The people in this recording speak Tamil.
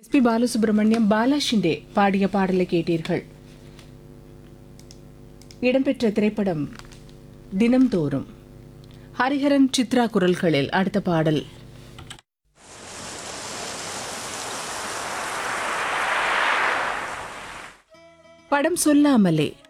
பி பாலசுப்ரமணியம் பாலாஷிண்டே பாடிய பாடலை கேட்டீர்கள். இடம்பெற்ற திரைப்படம் தினம்தோறும். ஹரிஹரன் சித்ரா குரல்களில் அடுத்த பாடல். படம் சொல்லாமலே.